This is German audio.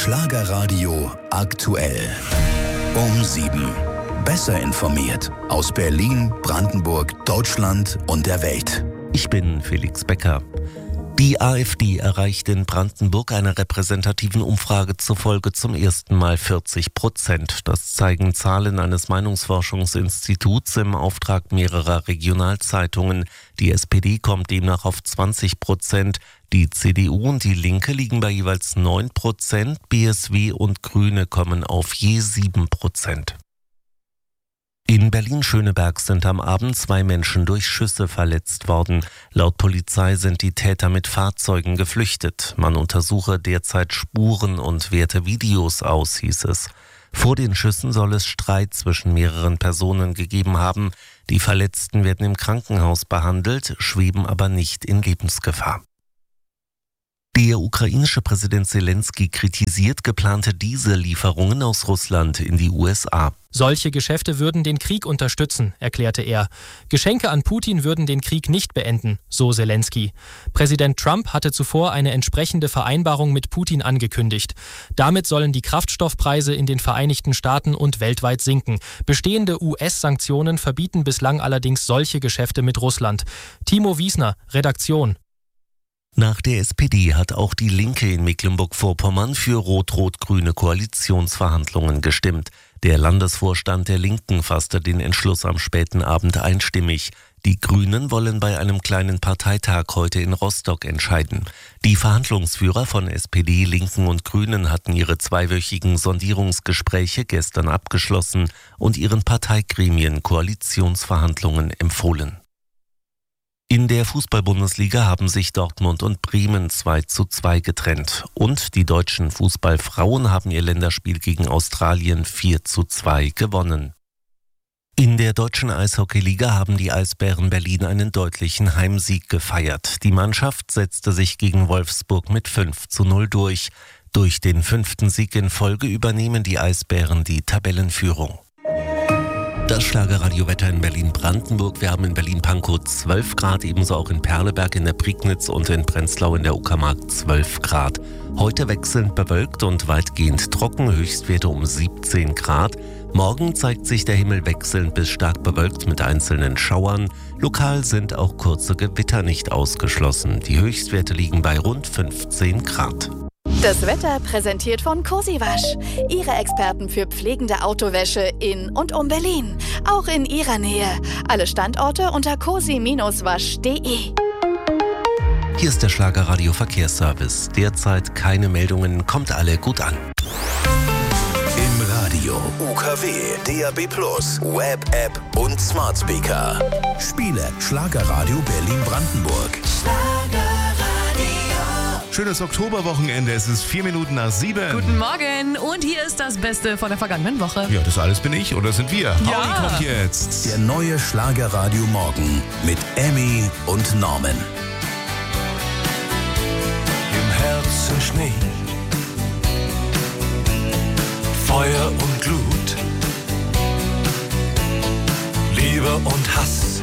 Schlagerradio aktuell. Um 7. Besser informiert aus Berlin, Brandenburg, Deutschland und der Welt. Ich bin Felix Becker. Die AfD erreicht in Brandenburg einer repräsentativen Umfrage zufolge zum ersten Mal 40%. Das zeigen Zahlen eines Meinungsforschungsinstituts im Auftrag mehrerer Regionalzeitungen. Die SPD kommt demnach auf 20%. Die CDU und die Linke liegen bei jeweils 9%. BSW und Grüne kommen auf je 7%. In Berlin-Schöneberg sind am Abend 2 Menschen durch Schüsse verletzt worden. Laut Polizei sind die Täter mit Fahrzeugen geflüchtet. Man untersuche derzeit Spuren und werte Videos aus, hieß es. Vor den Schüssen soll es Streit zwischen mehreren Personen gegeben haben. Die Verletzten werden im Krankenhaus behandelt, schweben aber nicht in Lebensgefahr. Der ukrainische Präsident Zelensky kritisiert geplante Diesellieferungen aus Russland in die USA. Solche Geschäfte würden den Krieg unterstützen, erklärte er. Geschenke an Putin würden den Krieg nicht beenden, so Zelensky. Präsident Trump hatte zuvor eine entsprechende Vereinbarung mit Putin angekündigt. Damit sollen die Kraftstoffpreise in den Vereinigten Staaten und weltweit sinken. Bestehende US-Sanktionen verbieten bislang allerdings solche Geschäfte mit Russland. Timo Wiesner, Redaktion. Nach der SPD hat auch die Linke in Mecklenburg-Vorpommern für rot-rot-grüne Koalitionsverhandlungen gestimmt. Der Landesvorstand der Linken fasste den Entschluss am späten Abend einstimmig. Die Grünen wollen bei einem kleinen Parteitag heute in Rostock entscheiden. Die Verhandlungsführer von SPD, Linken und Grünen hatten ihre 2-wöchigen Sondierungsgespräche gestern abgeschlossen und ihren Parteigremien Koalitionsverhandlungen empfohlen. In der Fußball-Bundesliga haben sich Dortmund und Bremen 2:2 getrennt. Und die deutschen Fußballfrauen haben ihr Länderspiel gegen Australien 4:2 gewonnen. In der deutschen Eishockeyliga haben die Eisbären Berlin einen deutlichen Heimsieg gefeiert. Die Mannschaft setzte sich gegen Wolfsburg mit 5:0 durch. Durch den 5. Sieg in Folge übernehmen die Eisbären die Tabellenführung. Das Schlagerradiowetter in Berlin-Brandenburg. Wir haben in Berlin-Pankow 12 Grad, ebenso auch in Perleberg, in der Prignitz und in Prenzlau in der Uckermark 12 Grad. Heute wechselnd bewölkt und weitgehend trocken, Höchstwerte um 17 Grad. Morgen zeigt sich der Himmel wechselnd bis stark bewölkt mit einzelnen Schauern. Lokal sind auch kurze Gewitter nicht ausgeschlossen. Die Höchstwerte liegen bei rund 15 Grad. Das Wetter präsentiert von Cosiwasch. Ihre Experten für pflegende Autowäsche in und um Berlin. Auch in Ihrer Nähe. Alle Standorte unter cosi-wasch.de. Hier ist der Schlagerradio Verkehrsservice. Derzeit keine Meldungen, kommt alle gut an. Im Radio, UKW, DAB+, Web-App und Smart Speaker. Spiele Schlagerradio Berlin-Brandenburg. Schönes Oktoberwochenende, es ist 4 Minuten nach 7. Guten Morgen und hier ist das Beste von der vergangenen Woche. Ja, das alles bin ich oder sind wir? Ja. Pauli kommt jetzt. Der neue Schlagerradio Morgen mit Emmy und Norman. Im Herzen Schnee, Feuer und Glut, Liebe und Hass.